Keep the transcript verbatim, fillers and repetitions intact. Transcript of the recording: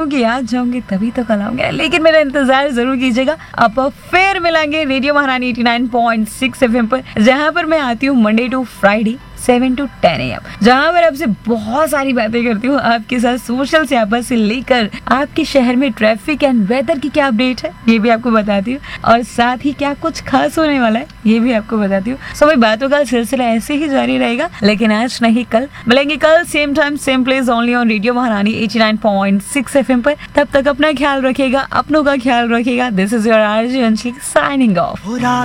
लोगों की याद जाऊंगी तभी तो कल आऊंगे, लेकिन मेरा इंतजार जरूर कीजिएगा। अब फिर मिलेंगे रेडियो महारानी eighty nine point six FM पर, जहां पर मैं आती हूँ Monday to Friday seven to ten A M, जहाँ पर आपसे बहुत सारी बातें करती हूँ आपके साथ, सोशल से आपस से लेकर आपके शहर में ट्रैफिक एंड वेदर की क्या अपडेट है ये भी आपको बताती हूँ, और साथ ही क्या कुछ खास होने वाला है ये भी आपको बताती हूँ। सो भाई बातों का सिलसिला ऐसे ही जारी रहेगा, लेकिन आज नहीं कल मिलेंगे, कल same time same place only on radio महारानी eighty nine point six FM पर। तब तक अपना ख्याल रखिएगा, अपनों का ख्याल रखिएगा। This is your RJ अंशली signing off.